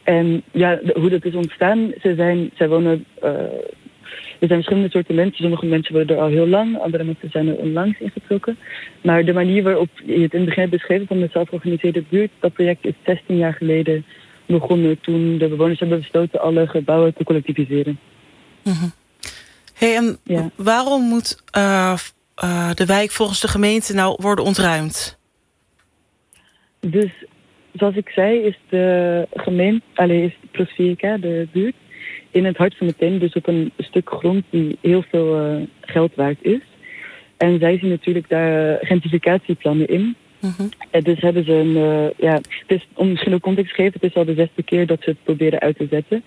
En ja, hoe dat is ontstaan, zij wonen... er zijn verschillende soorten mensen. Sommige mensen wonen er al heel lang, andere mensen zijn er onlangs ingetrokken. Maar de manier waarop je het in het begin hebt beschreven van de zelfgeorganiseerde buurt, dat project is 16 jaar geleden begonnen toen de bewoners hebben besloten alle gebouwen te collectiviseren. Mm-hmm. Hey, en waarom moet de wijk volgens de gemeente nou worden ontruimd? Dus, zoals ik zei, is de gemeente, is Prosvieca, de buurt, in het hart van Meteen, dus op een stuk grond die heel veel geld waard is. En zij zien natuurlijk daar gentrificatieplannen in. Mm-hmm. En dus hebben ze het is, om misschien ook context te geven, het is al de 6e keer dat ze het proberen uit te zetten.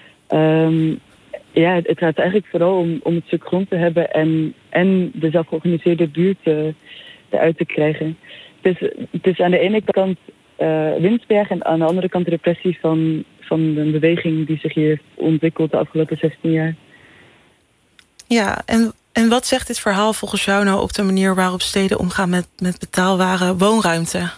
Het gaat eigenlijk vooral om het stuk grond te hebben en de zelfgeorganiseerde buurt eruit te krijgen. Het is aan de ene kant winstberg en aan de andere kant repressie van een beweging die zich hier heeft ontwikkeld de afgelopen 16 jaar. Ja, en wat zegt dit verhaal volgens jou nou op de manier waarop steden omgaan met betaalbare woonruimte?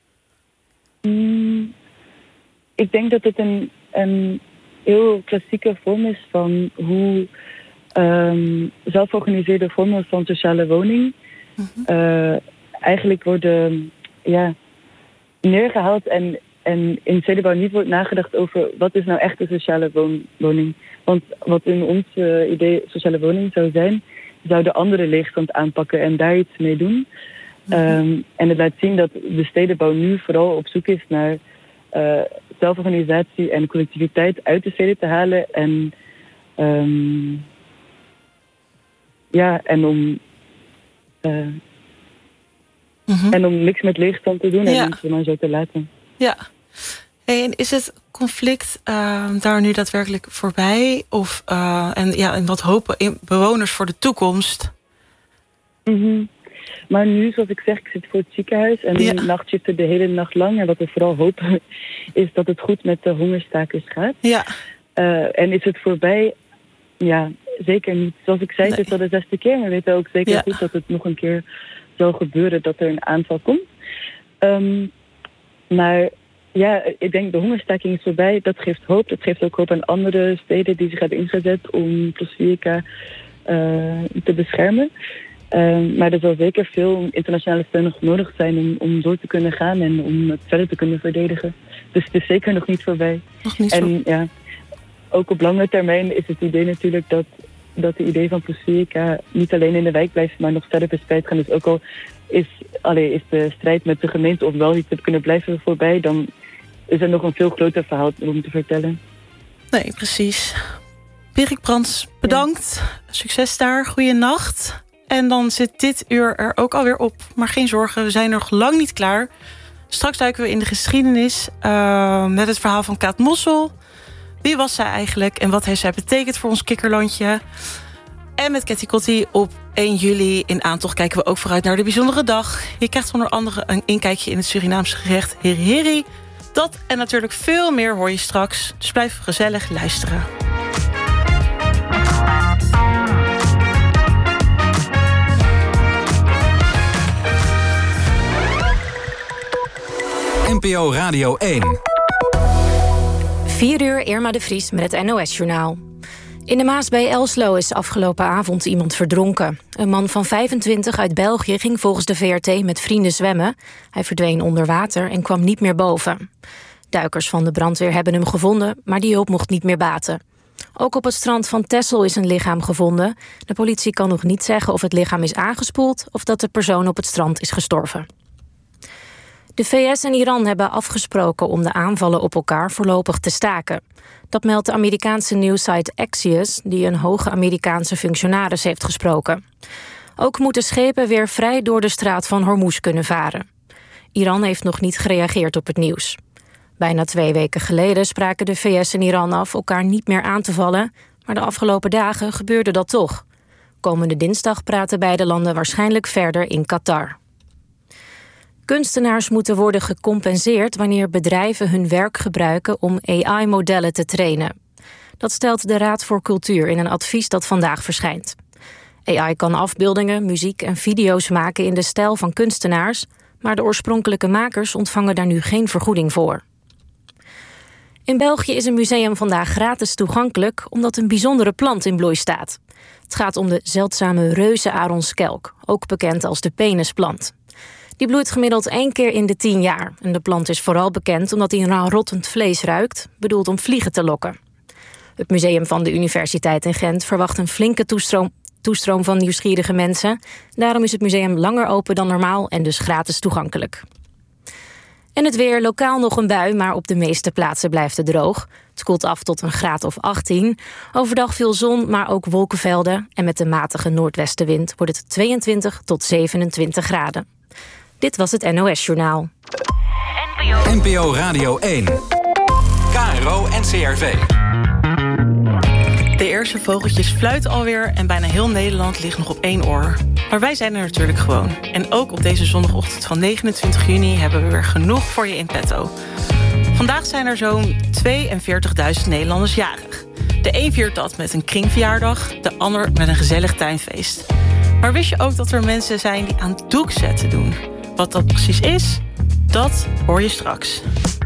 Ik denk dat het een heel klassieke vorm is van hoe zelfgeorganiseerde vormen van sociale woning eigenlijk worden neergehaald en in stedenbouw niet wordt nagedacht over wat is nou echt een sociale woning. Want wat in ons idee sociale woning zou zijn, zou de andere leegstand aanpakken en daar iets mee doen. En het laat zien dat de stedenbouw nu vooral op zoek is naar zelforganisatie en collectiviteit uit de steden te halen. En om niks met leegstand te doen en mensen maar zo te laten. Ja. Hey, en is het conflict daar nu daadwerkelijk voorbij? En wat hopen bewoners voor de toekomst? Mm-hmm. Maar nu, zoals ik zeg, ik zit voor het ziekenhuis en die nacht zitten de hele nacht lang. En wat we vooral hopen is dat het goed met de hongerstakers gaat. Ja. En is het voorbij? Ja, zeker niet. Zoals ik zei, het is al de 6e keer. Maar we weten ook zeker goed dat het nog een keer zal gebeuren dat er een aanval komt. Maar ja, ik denk de hongerstaking is voorbij. Dat geeft hoop. Dat geeft ook hoop aan andere steden die zich hebben ingezet om Prosvieca te beschermen. Maar er zal zeker veel internationale steun nog nodig zijn om door te kunnen gaan en om het verder te kunnen verdedigen. Dus het is zeker nog niet voorbij. En ook op lange termijn is het idee natuurlijk dat de idee van Prosvieca niet alleen in de wijk blijft, maar nog verder verspreid gaan. Dus ook al is de strijd met de gemeente of wel niet te kunnen blijven voorbij, dan is er nog een veel groter verhaal om te vertellen. Nee, precies. Berik Brands, bedankt. Succes daar. Goeienacht. En dan zit dit uur er ook alweer op. Maar geen zorgen, we zijn nog lang niet klaar. Straks duiken we in de geschiedenis met het verhaal van Kaat Mossel. Wie was zij eigenlijk en wat heeft zij betekend voor ons kikkerlandje? En met Ketty Kotti op 1 juli in Aantocht kijken we ook vooruit naar de bijzondere dag. Je krijgt onder andere een inkijkje in het Surinaamse gerecht Heri Heri. Dat en natuurlijk veel meer hoor je straks. Dus blijf gezellig luisteren. NPO Radio 1. 4 uur, Irma de Vries met het NOS-journaal. In de Maas bij Elslo is afgelopen avond iemand verdronken. Een man van 25 uit België ging volgens de VRT met vrienden zwemmen. Hij verdween onder water en kwam niet meer boven. Duikers van de brandweer hebben hem gevonden, maar die hulp mocht niet meer baten. Ook op het strand van Texel is een lichaam gevonden. De politie kan nog niet zeggen of het lichaam is aangespoeld of dat de persoon op het strand is gestorven. De VS en Iran hebben afgesproken om de aanvallen op elkaar voorlopig te staken. Dat meldt de Amerikaanse nieuwssite Axios, die een hoge Amerikaanse functionaris heeft gesproken. Ook moeten schepen weer vrij door de straat van Hormuz kunnen varen. Iran heeft nog niet gereageerd op het nieuws. Bijna 2 weken geleden spraken de VS en Iran af elkaar niet meer aan te vallen, maar de afgelopen dagen gebeurde dat toch. Komende dinsdag praten beide landen waarschijnlijk verder in Qatar. Kunstenaars moeten worden gecompenseerd wanneer bedrijven hun werk gebruiken om AI-modellen te trainen. Dat stelt de Raad voor Cultuur in een advies dat vandaag verschijnt. AI kan afbeeldingen, muziek en video's maken in de stijl van kunstenaars, maar de oorspronkelijke makers ontvangen daar nu geen vergoeding voor. In België is een museum vandaag gratis toegankelijk omdat een bijzondere plant in bloei staat. Het gaat om de zeldzame reuzenaronskelk, ook bekend als de penisplant. Die bloeit gemiddeld 1 keer in de 10 jaar. En de plant is vooral bekend omdat hij naar rottend vlees ruikt, bedoeld om vliegen te lokken. Het museum van de Universiteit in Gent verwacht een flinke toestroom van nieuwsgierige mensen. Daarom is het museum langer open dan normaal en dus gratis toegankelijk. En het weer, lokaal nog een bui, maar op de meeste plaatsen blijft het droog. Het koelt af tot een graad of 18. Overdag veel zon, maar ook wolkenvelden. En met de matige noordwestenwind wordt het 22 tot 27 graden. Dit was het NOS Journaal. NPO Radio 1. KRO NCRV. De eerste vogeltjes fluiten alweer en bijna heel Nederland ligt nog op 1 oor. Maar wij zijn er natuurlijk gewoon. En ook op deze zondagochtend van 29 juni hebben we weer genoeg voor je in petto. Vandaag zijn er zo'n 42.000 Nederlanders jarig. De een viert dat met een kringverjaardag, de ander met een gezellig tuinfeest. Maar wist je ook dat er mensen zijn die aan doekzetten doen? Wat dat precies is, dat hoor je straks.